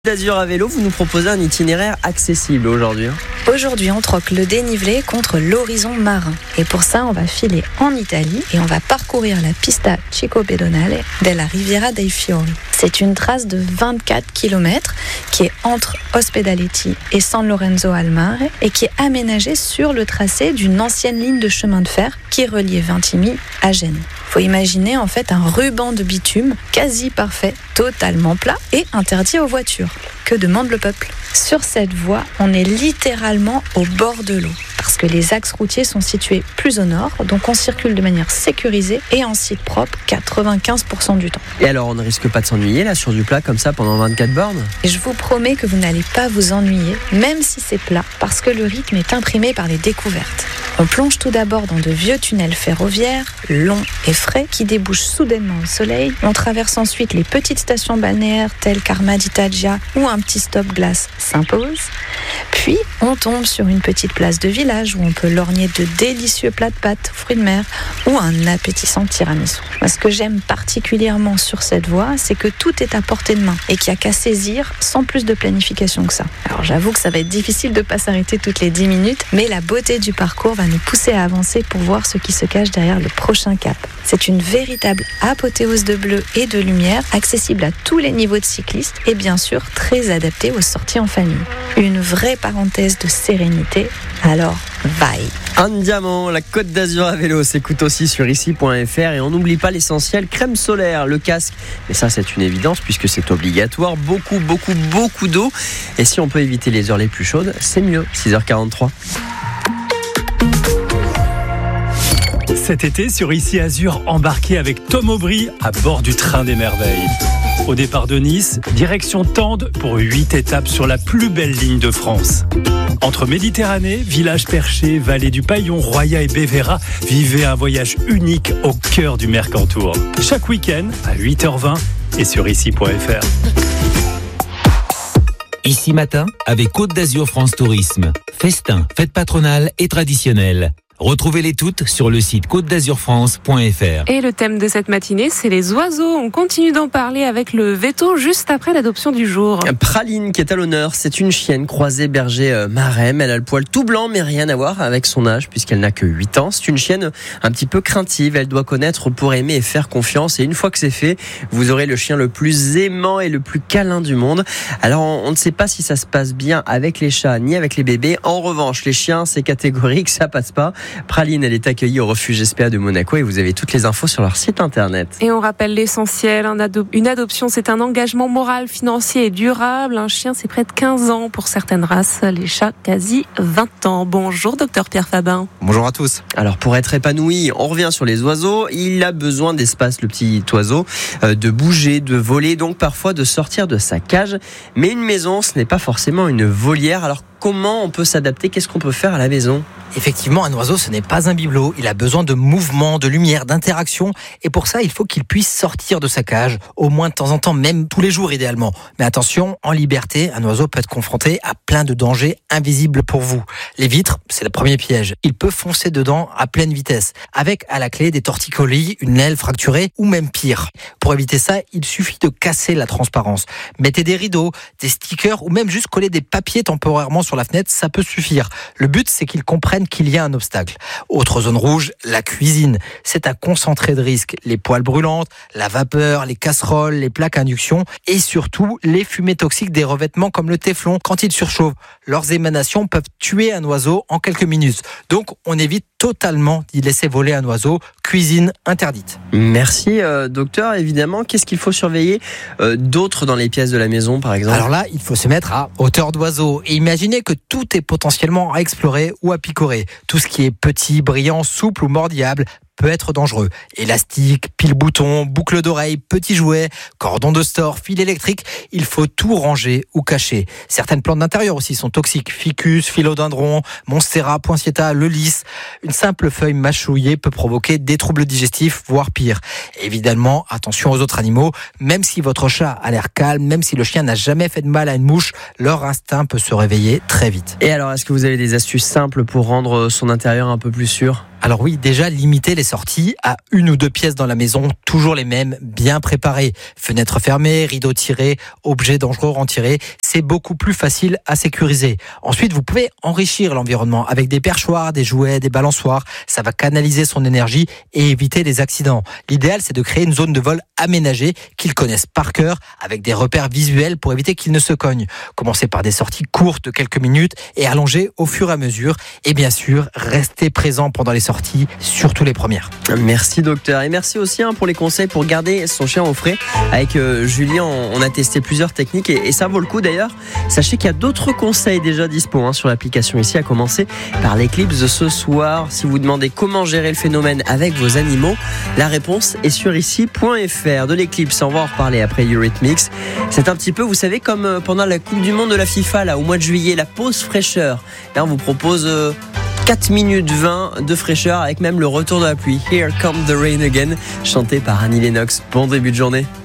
D'Azur à vélo, vous nous proposez un itinéraire accessible aujourd'hui. Aujourd'hui, on troque le dénivelé contre l'horizon marin. Et pour ça, on va filer en Italie et on va parcourir la pista ciclopedonale della Riviera dei Fiori. C'est une trace de 24 km qui est entre Ospedaletti et San Lorenzo al Mare et qui est aménagée sur le tracé d'une ancienne ligne de chemin de fer qui reliait Vintimille à Gênes. Il faut imaginer en fait un ruban de bitume quasi parfait, totalement plat et interdit aux voitures. Que demande le peuple ? Sur cette voie, on est littéralement au bord de l'eau parce que les axes routiers sont situés plus au nord, donc on circule de manière sécurisée et en site propre 95% du temps. Et alors, on ne risque pas de s'ennuyer là sur du plat comme ça pendant 24 bornes ? Et je vous promets que vous n'allez pas vous ennuyer, même si c'est plat, parce que le rythme est imprimé par les découvertes. On plonge tout d'abord dans de vieux tunnels ferroviaires, longs et frais, qui débouchent soudainement au soleil. On traverse ensuite les petites stations balnéaires telles qu'Armaditaggia ou un petit stop glace s'impose. Puis, on tombe sur une petite place de village où on peut lorgner de délicieux plats de pâtes, fruits de mer ou un appétissant tiramisu. Moi, ce que j'aime particulièrement sur cette voie, c'est que tout est à portée de main et qu'il n'y a qu'à saisir sans plus de planification que ça. Alors j'avoue que ça va être difficile de ne pas s'arrêter toutes les 10 minutes, mais la beauté du parcours va nous pousser à avancer pour voir ce qui se cache derrière le prochain cap. C'est une véritable apothéose de bleu et de lumière, accessible à tous les niveaux de cyclistes et bien sûr très adaptée aux sorties en famille. Une vraie parenthèse de sérénité, alors vai. Andiamo, la Côte d'Azur à vélo s'écoute aussi sur ici.fr et on n'oublie pas l'essentiel, crème solaire, le casque. Et ça c'est une évidence puisque c'est obligatoire, beaucoup d'eau. Et si on peut éviter les heures les plus chaudes, c'est mieux, 6h43. Cet été, sur Ici Azur, embarquez avec Tom Aubry à bord du train des merveilles. Au départ de Nice, direction Tende pour 8 étapes sur la plus belle ligne de France. Entre Méditerranée, Village Perché, Vallée du Paillon, Roya et Bévéra, vivez un voyage unique au cœur du Mercantour. Chaque week-end à 8h20 et sur ici.fr. Ici matin, avec Côte d'Azur France Tourisme. Festin, fête patronale et traditionnelle. Retrouvez-les toutes sur le site côte-d'azur-france.fr. Et le thème de cette matinée, c'est les oiseaux. On continue d'en parler avec le veto juste après l'adoption du jour. Praline qui est à l'honneur, c'est une chienne croisée berger marème. Elle a le poil tout blanc mais rien à voir avec son âge puisqu'elle n'a que 8 ans. C'est une chienne un petit peu craintive. Elle doit connaître pour aimer et faire confiance. Et une fois que c'est fait, vous aurez le chien le plus aimant et le plus câlin du monde. Alors on ne sait pas si ça se passe bien avec les chats ni avec les bébés. En revanche, les chiens, c'est catégorique, ça passe pas. Praline, elle est accueillie au refuge SPA de Monaco et vous avez toutes les infos sur leur site internet. Et on rappelle l'essentiel, une adoption c'est un engagement moral, financier et durable. Un chien c'est près de 15 ans pour certaines races, les chats quasi 20 ans. Bonjour docteur Pierre Fabin. Bonjour à tous. Alors pour être épanoui, on revient sur les oiseaux. Il a besoin d'espace, le petit oiseau, de bouger, de voler, donc parfois de sortir de sa cage. Mais une maison, ce n'est pas forcément une volière. Alors comment on peut s'adapter ? Qu'est-ce qu'on peut faire à la maison ? Effectivement, un oiseau, ce n'est pas un bibelot. Il a besoin de mouvement, de lumière, d'interaction. Et pour ça, il faut qu'il puisse sortir de sa cage, au moins de temps en temps, même tous les jours idéalement. Mais attention, en liberté, un oiseau peut être confronté à plein de dangers invisibles pour vous. Les vitres, c'est le premier piège. Il peut foncer dedans à pleine vitesse, avec à la clé des torticolis, une aile fracturée ou même pire. Pour éviter ça, il suffit de casser la transparence. Mettez des rideaux, des stickers ou même juste coller des papiers temporairement sur la fenêtre, ça peut suffire. Le but, c'est qu'il comprenne qu'il y a un obstacle. Autre zone rouge, la cuisine. C'est un concentré de risques. Les poêles brûlantes, la vapeur, les casseroles, les plaques à induction et surtout les fumées toxiques des revêtements comme le téflon quand ils surchauffent. Leurs émanations peuvent tuer un oiseau en quelques minutes. Donc, on évite totalement d'y laisser voler un oiseau. Cuisine interdite. Merci docteur. Évidemment, qu'est-ce qu'il faut surveiller d'autre dans les pièces de la maison par exemple ? Alors là, il faut se mettre à hauteur d'oiseau et imaginer que tout est potentiellement à explorer ou à picorer. Tout ce qui est petit, brillant, souple ou mordillable peut être dangereux. Élastique, pile-bouton, boucle d'oreille, petits jouets, cordon de store, fil électrique, il faut tout ranger ou cacher. Certaines plantes d'intérieur aussi sont toxiques. Ficus, philodendron, monstera, poinsettia, le lys. Une simple feuille mâchouillée peut provoquer des troubles digestifs, voire pire. Évidemment, attention aux autres animaux. Même si votre chat a l'air calme, même si le chien n'a jamais fait de mal à une mouche, leur instinct peut se réveiller très vite. Et alors, est-ce que vous avez des astuces simples pour rendre son intérieur un peu plus sûr ? Alors oui, déjà limiter les sorties à 1 ou 2 pièces dans la maison, toujours les mêmes, bien préparées. Fenêtres fermées, rideaux tirés, objets dangereux retirés, c'est beaucoup plus facile à sécuriser. Ensuite, vous pouvez enrichir l'environnement avec des perchoirs, des jouets, des balançoires. Ça va canaliser son énergie et éviter les accidents. L'idéal, c'est de créer une zone de vol aménagée qu'ils connaissent par cœur avec des repères visuels pour éviter qu'ils ne se cognent. Commencez par des sorties courtes de quelques minutes et allongez au fur et à mesure. Et bien sûr, restez présent pendant les sorties, surtout les premières. Merci docteur, et merci aussi pour les conseils pour garder son chien au frais. Avec Julien, on a testé plusieurs techniques et ça vaut le coup d'ailleurs. Sachez qu'il y a d'autres conseils déjà dispo sur l'application ici, à commencer par l'éclipse de ce soir. Si vous demandez comment gérer le phénomène avec vos animaux, la réponse est sur ici.fr. De l'éclipse, on va en reparler après Eurythmics. C'est un petit peu, vous savez, comme pendant la Coupe du Monde de la FIFA là, au mois de juillet, la pause fraîcheur. Là, on vous propose 4 minutes 20 de fraîcheur avec même le retour de la pluie. Here Comes the Rain Again, chanté par Annie Lennox. Bon début de journée.